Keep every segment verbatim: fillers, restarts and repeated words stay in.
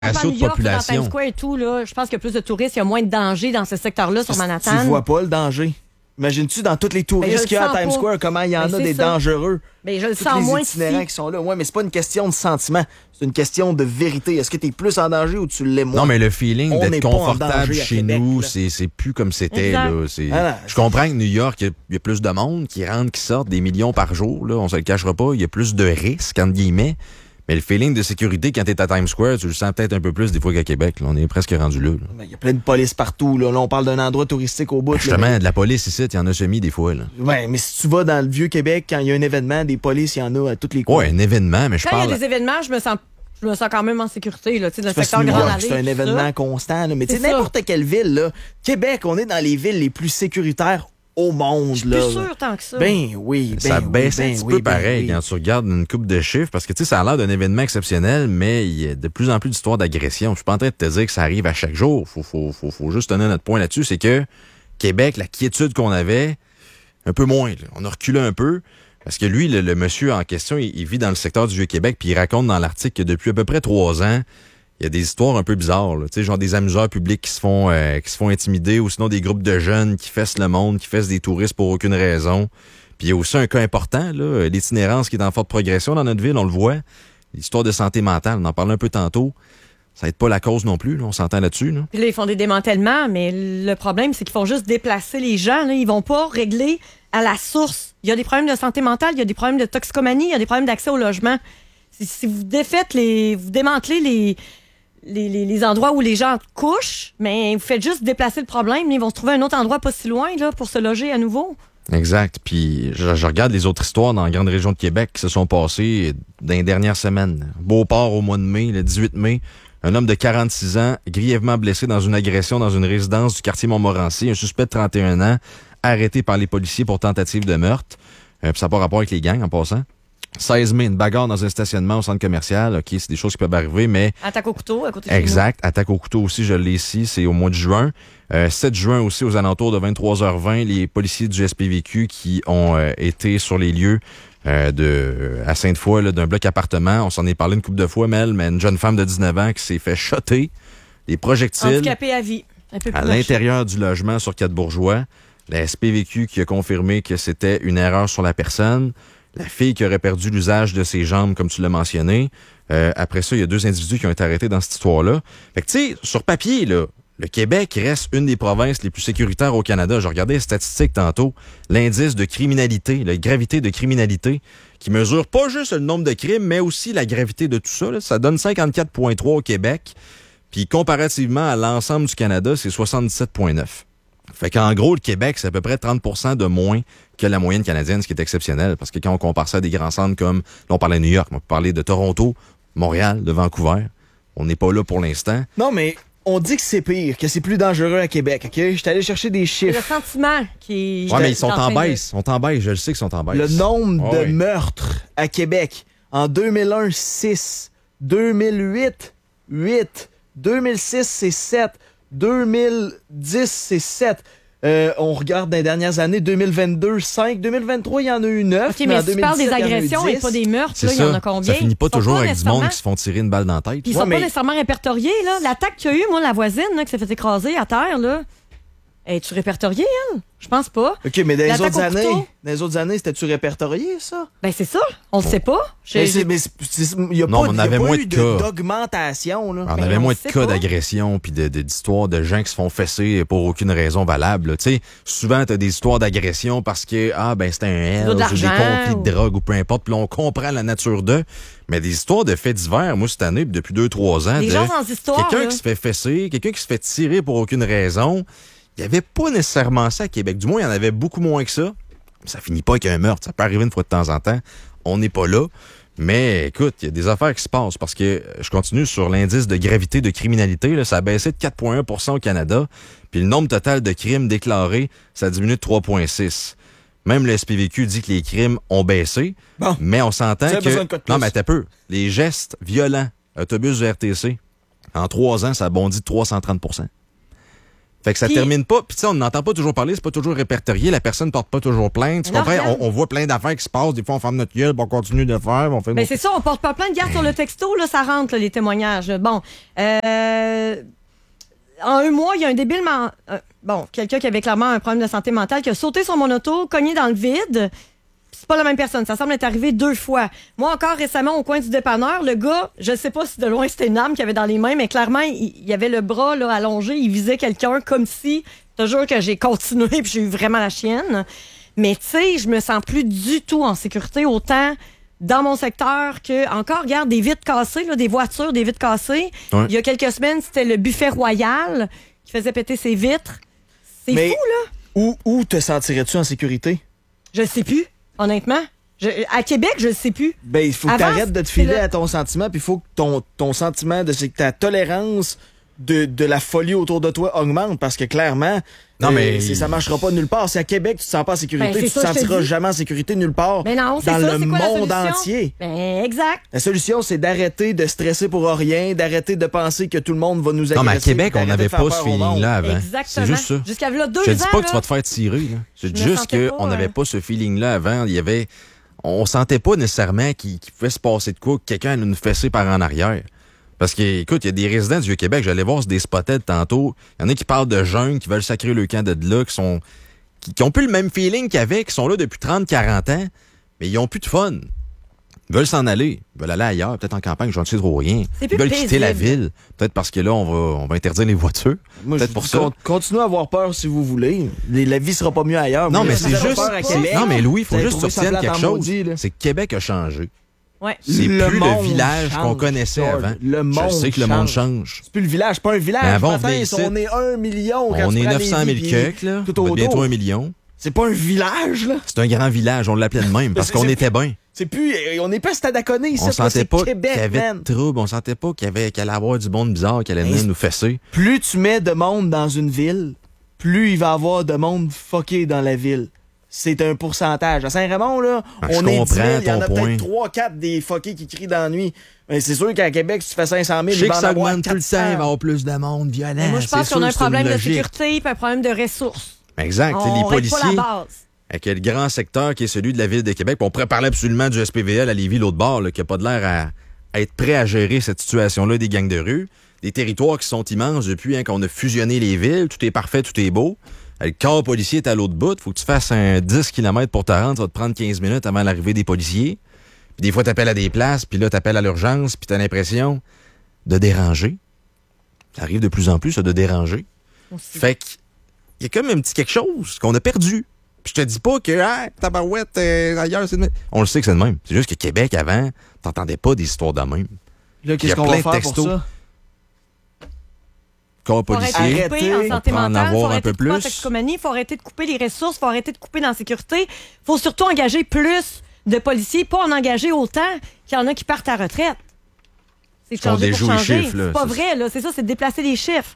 ratio de New York, dans population. Times Square et tout, là, je pense qu'il y a plus de touristes, il y a moins de danger dans ce secteur-là sur Manhattan. Tu vois pas le danger. Imagines-tu dans tous les touristes qu'il y a à Times pas. Square, comment il y en Ben, a c'est des ça. dangereux? Ben, je le Tous sens les moins itinérants ici. qui sont là. Ouais, mais c'est pas une question de sentiment. C'est une question de vérité. Est-ce que t'es plus en danger ou tu l'es moins? Non, mais le feeling On n'est d'être pas en confortable danger à chez Québec, nous, là. c'est, c'est plus comme c'était. Exact. Là. C'est, Ah non, je comprends que New York, il y, a- il y a plus de monde qui rentre, qui sortent, des millions par jour. Là, on se le cachera pas. Il y a plus de risques, entre guillemets. Mais le feeling de sécurité, quand t'es à Times Square, tu le sens peut-être un peu plus des fois qu'à Québec. Là. On est presque rendu là. là. Il y a plein de police partout. Là, là on parle d'un endroit touristique au bout. là, Justement, mais- de la police ici, il y en a semi des fois. Là. Ouais, mais si tu vas dans le vieux Québec, quand il y a un événement, des polices, il y en a à toutes les coins. Ouais, un événement, mais je Quand il y parle. a des événements, je me sens, je me sens quand même en sécurité, là, tu sais, dans le Parce que secteur New Grande York, Allée. c'est un tout ça. événement constant. Là. Mais tu sais, C'est ça. n'importe quelle ville, là, Québec, on est dans les villes les plus sécuritaires au monde. Je suis là. plus sûre tant que ça. Ben oui, ben Ça oui, baisse ben un petit oui, peu ben pareil oui. quand tu regardes une coupe de chiffres, parce que tu sais, ça a l'air d'un événement exceptionnel, mais il y a de plus en plus d'histoires d'agression. Je suis pas en train de te dire que ça arrive à chaque jour. Faut, faut, faut, faut juste donner notre point là-dessus. C'est que Québec, la quiétude qu'on avait, un peu moins. Là. On a reculé un peu. Parce que lui, le, le monsieur en question, il, il vit dans le secteur du Vieux-Québec, puis il raconte dans l'article que depuis à peu près trois ans, il y a des histoires un peu bizarres, là. Tu sais, genre des amuseurs publics qui se font euh, qui se font intimider, ou sinon des groupes de jeunes qui fessent le monde, qui fessent des touristes pour aucune raison. Puis il y a aussi un cas important, là, l'itinérance qui est en forte progression dans notre ville, on le voit. L'histoire de santé mentale, on en parlait un peu tantôt. Ça n'aide pas la cause non plus, là, on s'entend là-dessus. Là. Puis là, ils font des démantèlements, mais le problème, c'est qu'ils font juste déplacer les gens. Là. Ils vont pas régler à la source. Il y a des problèmes de santé mentale, il y a des problèmes de toxicomanie, il y a des problèmes d'accès au logement. Si, si vous défaites les... vous démantelez les... Les, les, les endroits où les gens couchent, mais vous faites juste déplacer le problème. Ils vont se trouver un autre endroit pas si loin là, pour se loger à nouveau. Exact. Puis je, je regarde les autres histoires dans la grande région de Québec qui se sont passées dans les dernières semaines. Beauport au mois de mai, le dix-huit mai, un homme de quarante-six ans, grièvement blessé dans une agression dans une résidence du quartier Montmorency, un suspect de trente et un ans, arrêté par les policiers pour tentative de meurtre. Euh, puis ça n'a pas rapport avec les gangs en passant. seize mai, une bagarre dans un stationnement au centre commercial. OK, c'est des choses qui peuvent arriver, mais... Attaque au couteau à côté de chez Exact. Attaque au couteau aussi, je l'ai ici, c'est au mois de juin. Euh, sept juin aussi, aux alentours de vingt-trois heures vingt, les policiers du S P V Q qui ont euh, été sur les lieux euh, de à Sainte-Foy, là, d'un bloc appartement. On s'en est parlé une couple de fois, Mel, mais une jeune femme de dix-neuf ans qui s'est fait shotter des nous. projectiles Handicapé à vie. Un peu plus à moche. l'intérieur du logement sur Quatre-Bourgeois. La S P V Q qui a confirmé que c'était une erreur sur la personne. La fille qui aurait perdu l'usage de ses jambes, comme tu l'as mentionné. Euh, après ça, il y a deux individus qui ont été arrêtés dans cette histoire-là. Fait que, tu sais, sur papier, là, le Québec reste une des provinces les plus sécuritaires au Canada. Je regardais les statistiques tantôt. L'indice de criminalité, la gravité de criminalité, qui mesure pas juste le nombre de crimes, mais aussi la gravité de tout ça. Là. Ça donne cinquante-quatre virgule trois au Québec. Puis comparativement à l'ensemble du Canada, c'est soixante-dix-sept virgule neuf. Fait qu'en gros, le Québec, c'est à peu près trente pour cent de moins que la moyenne canadienne, ce qui est exceptionnel. Parce que quand on compare ça à des grands centres comme, là, on parlait de New York, on peut parler de Toronto, Montréal, de Vancouver. On n'est pas là pour l'instant. Non, mais on dit que c'est pire, que c'est plus dangereux à Québec, OK? Je suis allé chercher des C'est le chiffres. sentiment qui est... Ouais, mais ils sont est en train de- baisse. Ils sont en baisse. Je le sais qu'ils sont en baisse. Le nombre Ah de oui. meurtres à Québec en deux mille un, six. deux mille huit, huit. deux mille six, c'est sept. deux mille dix, c'est sept. Euh, on regarde dans les dernières années, deux mille vingt-deux, cinq. deux mille vingt-trois, il y en a eu neuf. OK, mais en si tu parles des deux mille dix-sept, il y en a eu agressions et dix. pas des meurtres, C'est là, il y ça. en a combien? Ça finit pas Ils sont toujours avec du nécessairement- monde qui se font tirer une balle dans la tête. Puis ils Ouais, sont mais- pas nécessairement répertoriés, là. L'attaque qu'il y a eu, moi, la voisine, là, qui s'est fait écraser à terre, là. Es-tu répertoriée, elle? Je pense pas. OK, mais dans les L'attaque autres au années, couteau? dans les autres années, c'était-tu répertorié, ça? Ben, c'est ça. On le sait pas. J'ai- Mais c'est- mais c'est- c'est- il y a Non, pas, mais on il y a avait pas moins eu de de- cas. d'augmentation, là. On Ben, avait on moins de sait cas pas. d'agression puis de- de- d'histoires de, gens qui se font fesser pour aucune raison valable. Tu sais, souvent, t'as des histoires d'agression parce que, ah, ben, c'était un veux de L, ou des l'argent, conflits de ou- drogue ou peu importe, puis là, on comprend la nature d'eux. Mais des histoires de faits divers, moi, cette année, puis depuis deux, trois ans, Les de gens sans histoire, quelqu'un là. qui se fait fesser, quelqu'un qui se fait tirer pour aucune raison. Il n'y avait pas nécessairement ça à Québec. Du moins, il y en avait beaucoup moins que ça. Ça finit pas avec un meurtre. Ça peut arriver une fois de temps en temps. On n'est pas là. Mais écoute, il y a des affaires qui se passent parce que euh, je continue sur l'indice de gravité de criminalité. Là, ça a baissé de quatre virgule un pour cent au Canada. Puis le nombre total de crimes déclarés, ça a diminué de trois virgule six. Même le S P V Q dit que les crimes ont baissé. Bon. Mais on s'entend Tu as que... besoin de quoi de plus? Non, mais t'as peu. Les gestes violents, autobus du R T C, en trois ans, ça a bondi de trois cent trente pour cent. Fait que ça Puis- termine pas. Puis tu sais, on n'entend pas toujours parler, c'est pas toujours répertorié, la personne porte pas toujours plainte. Tu Non, comprends? regarde. On, on voit plein d'affaires qui se passent. Des fois, on ferme notre gueule, puis on continue de faire. puis On fait Ben nos- c'est ça, on porte pas plainte. Garde sur le texto, là, ça rentre, là, les témoignages. là. Bon. Euh, En un mois, il y a un débile. man- euh, bon, quelqu'un qui avait clairement un problème de santé mentale qui a sauté sur mon auto, cogné dans le vide. C'est pas la même personne. Ça semble être arrivé deux fois. Moi, encore récemment, au coin du dépanneur, le gars, je sais pas si de loin c'était une arme qu'il avait dans les mains, mais clairement, il, il avait le bras là, allongé. Il visait quelqu'un comme si. Je te jure que j'ai continué puis j'ai eu vraiment la chienne. Mais tu sais, je me sens plus du tout en sécurité, autant dans mon secteur que, encore, regarde, des vitres cassées, là, des voitures, des vitres cassées. Ouais. Il y a quelques semaines, c'était le buffet royal qui faisait péter ses vitres. C'est Mais- fou, là. Où, où te sentirais-tu en sécurité? Je le sais plus, honnêtement. Je- à Québec, je le sais plus. Ben, il faut que Avant, t'arrêtes de te c'est filer le- à ton sentiment, puis il faut que ton, ton sentiment, de c'est que ta tolérance de, de la folie autour de toi augmente, parce que clairement, Non, euh, mais- c'est- ça marchera pas nulle part. Si à Québec, tu te sens pas en sécurité, Ben, c'est tu te ça, je te sentiras dis. jamais en sécurité nulle part Mais non, c'est dans ça, le c'est quoi la monde solution? entier. Ben, exact. La solution, c'est d'arrêter de stresser pour rien, d'arrêter de penser que tout le monde va nous agresser. Non, mais à Québec, puis on d'arrêter n'avait de faire pas peur ce au monde. feeling-là avant. Exactement. C'est juste ça. Jusqu'à là, deux Je te dis ans, pas que tu là. vas te faire tirer. là. C'est Je me juste sentais qu'on pas, n'avait euh, pas ce feeling-là avant. Il y avait, on sentait pas nécessairement qu'il qu'il pouvait se passer de quoi, que quelqu'un allait nous fesser par en arrière. Parce que, écoute, il y a des résidents du Vieux-Québec, j'allais voir sur des spotted tantôt. Il y en a qui parlent de jeunes qui veulent sacrer le camp de là, qui sont, qui, qui ont plus le même feeling qu'avec, qui sont là depuis trente quarante ans, mais ils ont plus de fun. Ils veulent s'en aller. Ils veulent aller ailleurs, peut-être en campagne, je ne sais trop rien. C'est Ils plus veulent quitter la paisible. ville. Peut-être parce que là, on va, on va interdire les voitures. Moi, Peut-être je pour dis, ça. con- Continuez à avoir peur si vous voulez. Les- La vie sera pas mieux ailleurs. Non, Moi, mais si c'est vous avez juste. peur à Québec, Non, mais Louis, il faut vous allez juste que tu trouver ça retiennes plate quelque en chose. maudit, là. C'est que Québec a changé. Ouais. C'est Le plus monde le village qu'on change, connaissait George. avant. Le Je monde sais que le monde change. change. C'est plus le village, pas un village. Mais avant, on Matin, venait ils ici. sont nés un million. quand On tu est prends neuf cent Lévis, mille puis cuecs, là. tout On va autour. bientôt un million. C'est pas un village, là. C'est un grand village, on l'appelait de même, parce c'est- qu'on c'est- était bien. C'est plus. On n'est pas stade à connaître ici. On là, sentait c'est pas qu'il Québec, y avait man. de trouble, on sentait pas qu'il y avait, qu'il allait avoir du monde bizarre qui allait venir Mais- nous fesser. Plus tu mets de monde dans une ville, plus il va y avoir de monde fucké dans la ville. C'est un pourcentage. À Saint-Raymond, là, Ah, je on est dix mille, comprends il y en a ton point. peut-être trois quatre des fuckés qui crient dans la nuit. Mais c'est sûr qu'à Québec, si tu fais cinq cent mille, Je sais il va que en ça avoir augmente tout le temps, il va y quatre cents. avoir plus de monde violent. Mais moi, je pense c'est qu'on a sûr, un c'est une problème de logique. sécurité et un problème de ressources. Exact. Tu sais, On les règle pas la policiers, base. avec le grand secteur qui est celui de la ville de Québec, puis on pourrait parler absolument du S P V L à Lévis, l'autre bord, là, qui n'a pas de l'air à, à être prêt à gérer cette situation-là des gangs de rue. Des territoires qui sont immenses depuis hein, qu'on a fusionné les villes. Tout est parfait, tout est beau. Le corps policier est à l'autre bout. Faut que tu fasses un dix kilomètres pour te rendre. Ça va te prendre quinze minutes avant l'arrivée des policiers. Puis des fois, t'appelles à des places, puis là, t'appelles à l'urgence, puis t'as l'impression de déranger. Ça arrive de plus en plus, ça, de déranger. Aussi. Fait qu'il y a comme un petit quelque chose qu'on a perdu. Puis je te dis pas que, ah, tabarouette, euh, ailleurs, c'est de même. On le sait que c'est de même. C'est juste que Québec, avant, t'entendais pas des histoires de même. Là, Il y qu'est-ce a qu'on plein va de faire textos. pour ça? Corps Faut arrêter policier. de couper en Arrêtez. santé On peut en mentale, faut avoir un arrêter peu de couper en plus. toxicomanie, faut arrêter de couper les ressources, faut arrêter de couper dans la sécurité. Faut surtout engager plus de policiers, pas en engager autant qu'il y en a qui partent à la retraite. C'est Ils font changer des pour jeux et changer. chiffres, là. C'est pas C'est- vrai, là. C'est ça, c'est de déplacer les chiffres.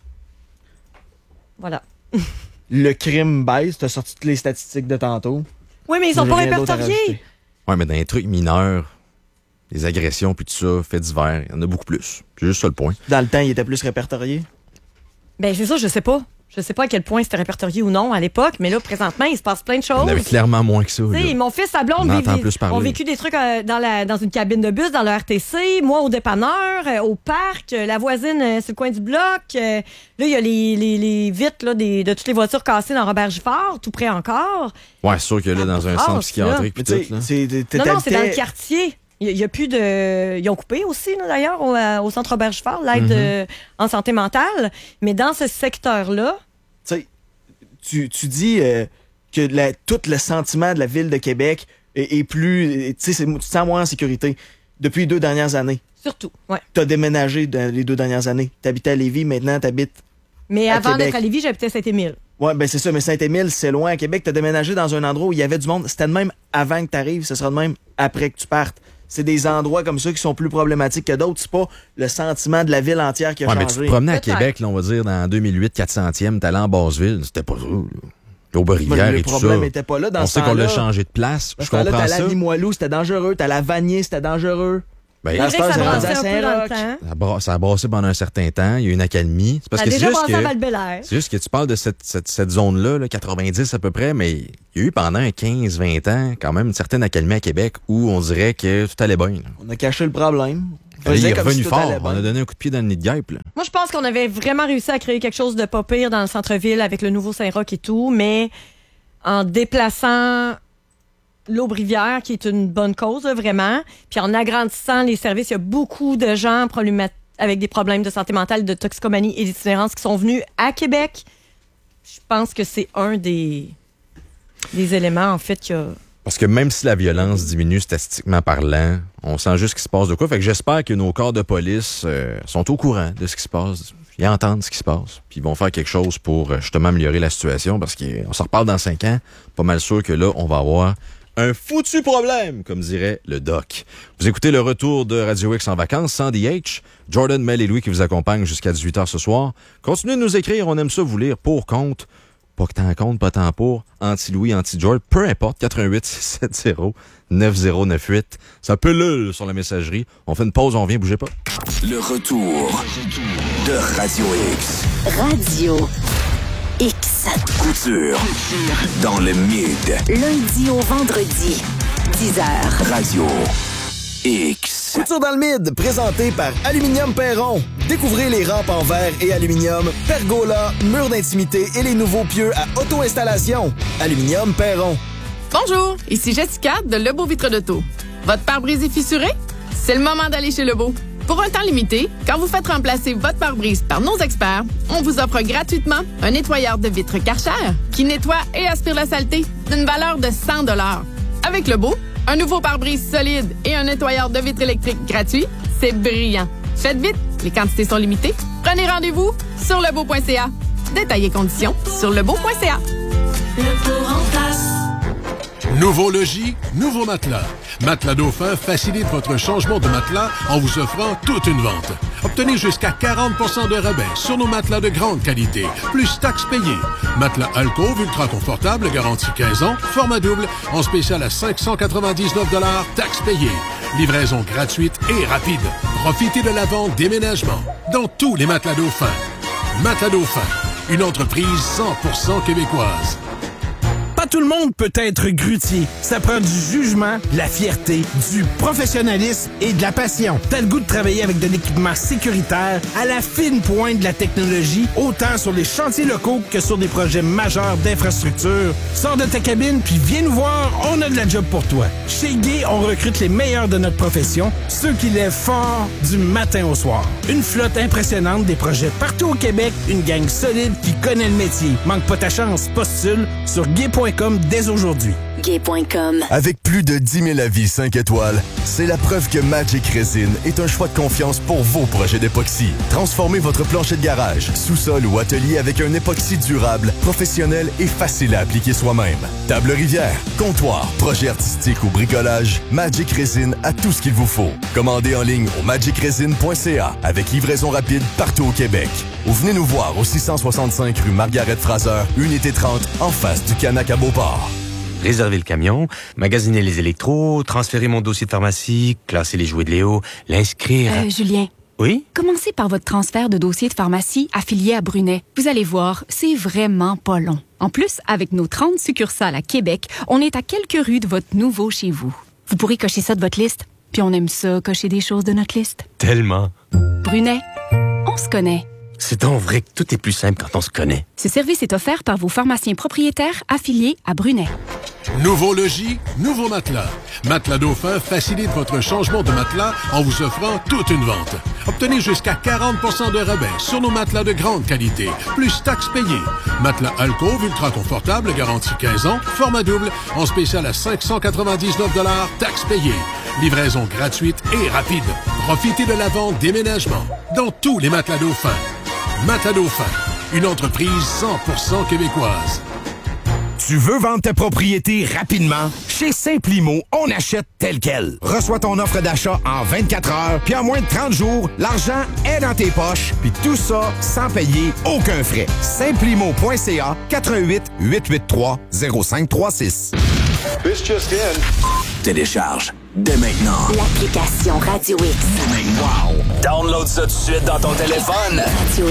Voilà. Le crime baisse, t'as sorti toutes les statistiques de tantôt. Oui, mais ils sont J'ai pas rien d'autre à répertoriés. rajouter. Ouais, mais dans les trucs mineurs, les agressions puis tout ça, faits divers, il y en a beaucoup plus. C'est juste ça le point. Dans le temps, il était plus répertorié. Ben, c'est ça, je sais pas. Je sais pas à quel point c'était répertorié ou non à l'époque, mais là, présentement, il se passe plein de Il choses. y en avait clairement moins que ça. Tu sais, là. mon fils, sa blonde, On entend vivent- plus parler. ont vécu des trucs euh, dans, la, dans une cabine de bus, dans le R T C, moi au dépanneur, euh, au parc, euh, la voisine euh, sur le coin du bloc. euh, là, il y a les, les, les vitres là, des, de toutes les voitures cassées dans Robert Giffard, tout près encore. Ouais, c'est sûr que là, dans un Ah, centre c'est psychiatrique Mais puis tu tout, là. sais, c'est- t'es- Non, non, c'est dans le t'habitais- quartier. Il y, a- il y a plus de... Ils ont coupé aussi, là, d'ailleurs, au, euh, au centre Robert Giffard, l'aide Mm-hmm. euh, en santé mentale. Mais dans ce secteur-là, tu sais, tu, tu dis euh, que la- tout le sentiment de la ville de Québec est, est plus. Tu sais, c'est- tu te sens moins en sécurité depuis les deux dernières années. surtout, ouais. Tu as déménagé dans les deux dernières années. Tu habitais à Lévis, maintenant tu habites. Mais À avant Québec. d'être à Lévis, j'habitais Saint-Émile. Ouais, ben c'est ça, mais Saint-Émile, c'est loin à Québec. Tu as déménagé dans un endroit où il y avait du monde. C'était de même avant que tu arrives, ce sera de même après que tu partes. C'est des endroits comme ça qui sont plus problématiques que d'autres. C'est pas le sentiment de la ville entière qui a Ouais, mais tu changé. te promenais à Peut-être. Québec, là, on va dire, dans deux mille huit, quatre centième, t'allais en Basseville. C'était pas ça, là. L'Aube-Rivière Ben, le et tout problème ça. n'était pas là dans On ce sait qu'on l'a temps-là. changé de place. Dans Je ce temps-là, comprends t'allais ça. à Limoilou, c'était dangereux. T'allais à Vanier, c'était dangereux. Ben, C'est vrai que ça c'est brassait rendu à un peu dans le Saint-Roch. temps. Ça a, bra- ça a brassé pendant un certain temps. Il y a eu une accalmie. C'est parce Ça a que c'est déjà juste brassé à que, Val-Bélair. c'est juste que tu parles de cette, cette, cette zone-là, là, quatre-vingt-dix à peu près, mais il y a eu pendant quinze vingt ans quand même une certaine accalmie à Québec où on dirait que tout allait bien. Là. On a caché le problème. On Là, il faisait est comme revenu si tout fort. allait On bien. a donné un coup de pied dans le nid de guêpe. Là. Moi, je pense qu'on avait vraiment réussi à créer quelque chose de pas pire dans le centre-ville avec le nouveau Saint-Roch et tout, mais en déplaçant l'Aubrivière, qui est une bonne cause, là, vraiment, puis en agrandissant les services, il y a beaucoup de gens problémat- avec des problèmes de santé mentale, de toxicomanie et d'itinérance qui sont venus à Québec. Je pense que c'est un des, des éléments, en fait, qui a... Parce que même si la violence diminue statistiquement parlant, on sent juste qu'il se passe de quoi. Fait que j'espère que nos corps de police euh, sont au courant de ce qui se passe. Ils entendent ce qui se passe. Puis ils vont faire quelque chose pour euh, justement améliorer la situation. Parce qu'on s'en reparle dans cinq ans. Pas mal sûr que là, on va avoir un foutu problème, comme dirait le doc. Vous écoutez le retour de Radio X en vacances, Sandy H, Jordan, Mel et Louis qui vous accompagnent jusqu'à dix-huit heures ce soir. Continuez de nous écrire, on aime ça vous lire pour, contre, pas que t'en compte, pas tant pour, anti-Louis, anti-George, peu importe, quatre un huit six sept zéro neuf zéro neuf huit. Ça pullule sur la messagerie. On fait une pause, on revient, bougez pas. Le retour de Radio X. Radio X. Couture dans le mid. Lundi au vendredi, dix heures. Radio X. Couture dans le mid, présenté par Aluminium Perron. Découvrez les rampes en verre et aluminium, pergola, murs d'intimité et les nouveaux pieux à auto-installation. Aluminium Perron. Bonjour, ici Jessica de Lebeau Vitre d'Auto. Votre pare-brise est fissuré? C'est le moment d'aller chez Lebeau. Pour un temps limité, quand vous faites remplacer votre pare-brise par nos experts, on vous offre gratuitement un nettoyeur de vitres Karcher qui nettoie et aspire la saleté d'une valeur de cent dollars. Avec Lebeau, un nouveau pare-brise solide et un nettoyeur de vitres électriques gratuit, c'est brillant. Faites vite, les quantités sont limitées. Prenez rendez-vous sur lebeau point c a. Détails et conditions sur lebeau point c a. Nouveau logis, nouveau matelas. Matelas Dauphin facilite votre changement de matelas en vous offrant toute une vente. Obtenez jusqu'à quarante pour cent de rabais sur nos matelas de grande qualité, plus taxes payées. Matelas Alcove ultra confortable, garantie quinze ans, format double, en spécial à cinq cent quatre-vingt-dix-neuf dollars, taxes payées. Livraison gratuite et rapide. Profitez de la vente déménagement dans tous les matelas Dauphin. Matelas Dauphin, une entreprise cent pour cent québécoise. Pas tout le monde peut être grutier. Ça prend du jugement, de la fierté, du professionnalisme et de la passion. T'as le goût de travailler avec de l'équipement sécuritaire à la fine pointe de la technologie, autant sur les chantiers locaux que sur des projets majeurs d'infrastructure. Sors de ta cabine puis viens nous voir, on a de la job pour toi. Chez Gay, on recrute les meilleurs de notre profession, ceux qui lèvent fort du matin au soir. Une flotte impressionnante, des projets partout au Québec, une gang solide qui connaît le métier. Manque pas ta chance, postule sur gay point com dès aujourd'hui. gay point com. Avec plus de dix mille avis cinq étoiles, c'est la preuve que Magic Resin est un choix de confiance pour vos projets d'époxy. Transformez votre plancher de garage, sous-sol ou atelier avec un époxy durable, professionnel et facile à appliquer soi-même. Table rivière, comptoir, projet artistique ou bricolage, Magic Resin a tout ce qu'il vous faut. Commandez en ligne au magic resin point c a avec livraison rapide partout au Québec. Ou venez nous voir au six cent soixante-cinq rue Margaret-Fraser, unité trente, en face du Canac à Beauport. Réserver le camion, magasiner les électros, transférer mon dossier de pharmacie, classer les jouets de Léo, l'inscrire... Euh, Julien. Oui? Commencez par votre transfert de dossier de pharmacie affilié à Brunet. Vous allez voir, c'est vraiment pas long. En plus, avec nos trente succursales à Québec, on est à quelques rues de votre nouveau chez vous. Vous pourrez cocher ça de votre liste. Puis on aime ça, cocher des choses de notre liste. Tellement. Brunet, on se connaît. C'est donc vrai que tout est plus simple quand on se connaît. Ce service est offert par vos pharmaciens propriétaires affiliés à Brunet. Nouveau logis, nouveau matelas. Matelas Dauphin facilite votre changement de matelas en vous offrant toute une vente. Obtenez jusqu'à quarante pour cent de rabais sur nos matelas de grande qualité, plus taxes payées. Matelas Alcove ultra confortable, garantie quinze ans, format double, en spécial à cinq cent quatre-vingt-dix-neuf dollars, taxes payées. Livraison gratuite et rapide. Profitez de la vente déménagement dans tous les matelas Dauphin. Matelas Dauphin, une entreprise cent pour cent québécoise. Tu veux vendre ta propriété rapidement? Chez Simplimo, on achète tel quel. Reçois ton offre d'achat en vingt-quatre heures, puis en moins de trente jours, l'argent est dans tes poches, puis tout ça sans payer aucun frais. Simplimo point c a, quatre un huit, huit huit trois, zéro cinq trois six. Télécharge dès maintenant. L'application Radio X. Dès maintenant. Wow! Download ça tout de suite dans ton téléphone. Radio